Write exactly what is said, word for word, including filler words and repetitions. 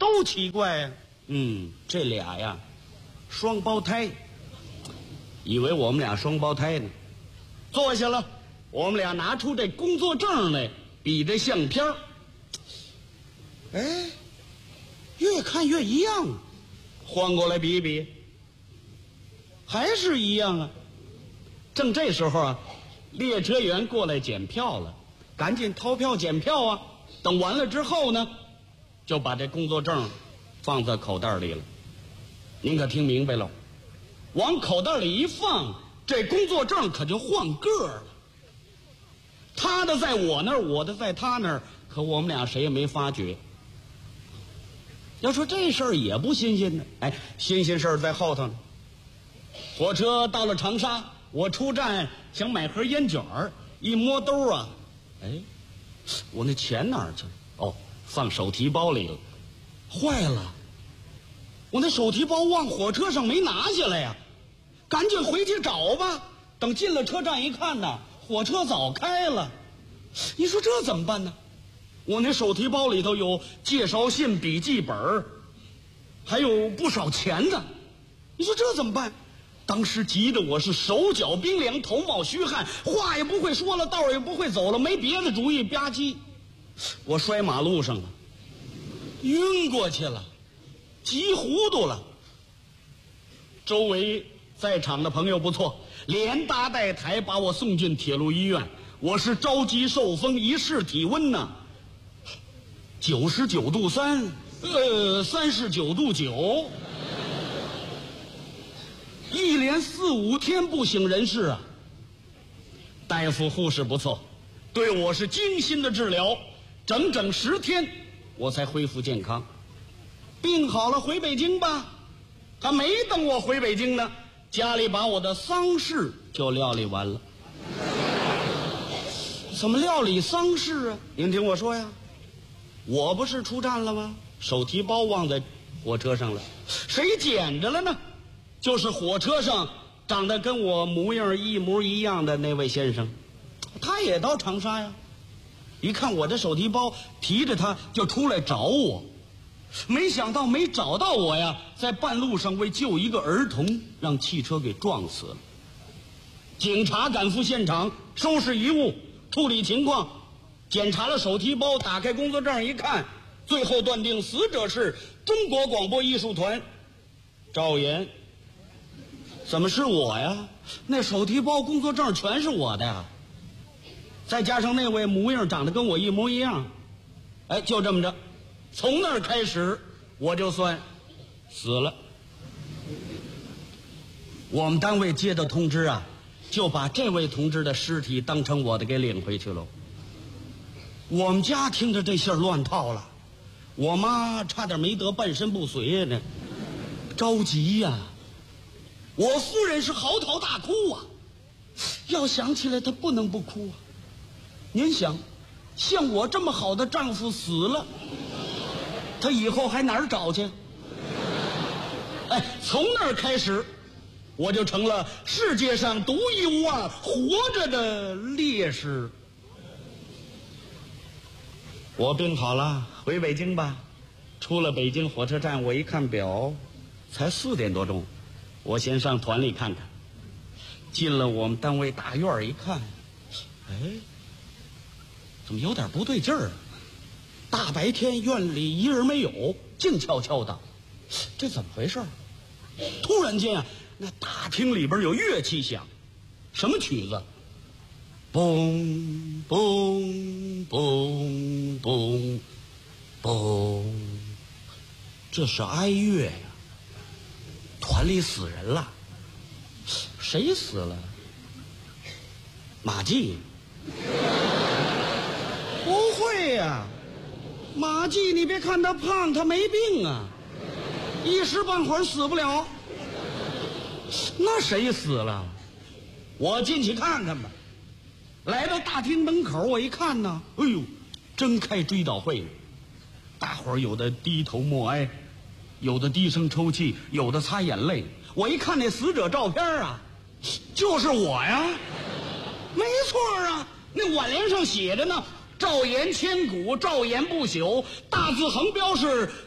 都奇怪呀、啊。嗯，这俩呀，双胞胎。以为我们俩双胞胎呢。坐下了，我们俩拿出这工作证来比这相片。哎，越看越一样啊。换过来比一比，还是一样啊。正这时候啊，列车员过来检票了，赶紧掏票检票啊。等完了之后呢，就把这工作证放在口袋里了。您可听明白了？往口袋里一放，这工作证可就换个了。他的在我那儿，我的在他那儿，可我们俩谁也没发觉。要说这事儿也不新鲜呢，哎，新鲜事儿在后头呢。火车到了长沙，我出站想买盒烟卷儿，一摸兜啊，哎，我那钱哪儿去了？哦，放手提包里了。坏了，我那手提包忘火车上没拿下来呀，赶紧回去找吧。等进了车站一看呢，火车早开了。你说这怎么办呢？我那手提包里头有介绍信、笔记本，还有不少钱呢。你说这怎么办？当时急得我是手脚冰凉，头冒虚汗，话也不会说了，道也不会走了，没别的主意，吧唧，我摔马路上了，晕过去了，急糊涂了。周围在场的朋友不错，连搭带抬把我送进铁路医院。我是着急受风，一试体温呢，九十九度三，呃，三十九度九，一连四五天不省人事啊。大夫护士不错，对我是精心的治疗，整整十天我才恢复健康。病好了回北京吧，还没等我回北京呢，家里把我的丧事就料理完了。怎么料理丧事啊？您听我说呀，我不是出站了吗？手提包忘在火车上了，谁捡着了呢？就是火车上长得跟我模样一模一样的那位先生，他也到长沙呀。一看我的手提包，提着他就出来找我。没想到没找到我呀，在半路上为救一个儿童，让汽车给撞死了。警察赶赴现场，收拾遗物，处理情况，检查了手提包，打开工作证一看，最后断定死者是中国广播艺术团赵岩。怎么是我呀？那手提包工作证全是我的呀，再加上那位模样长得跟我一模一样，哎，就这么着，从那儿开始我就算死了。我们单位接到通知啊，就把这位同志的尸体当成我的给领回去了。我们家听着这信儿乱套了，我妈差点没得半身不遂呀呢，着急呀、啊。我夫人是嚎啕大哭啊，要想起来她不能不哭啊。您想，像我这么好的丈夫死了，她以后还哪儿找去？哎，从那儿开始我就成了世界上独一无二活着的烈士。我病好了，回北京吧。出了北京火车站，我一看表，才四点多钟。我先上团里看看。进了我们单位大院一看，哎，怎么有点不对劲儿啊？大白天院里一人没有，静悄悄的，这怎么回事？突然间啊，那大厅里边有乐器响，什么曲子？嘣嘣嘣嘣嘣，这是哀乐呀！团里死人了，谁死了？马季？不会呀，马季，你别看他胖，他没病啊，一时半会儿死不了。那谁死了？我进去看看吧。来到大厅门口，我一看呢，哎呦，真开追悼会，大伙儿有的低头默哀，有的低声抽泣，有的擦眼泪。我一看那死者照片啊，就是我呀，没错啊，那挽联上写着呢，赵岩千古，赵岩不朽，大字横标是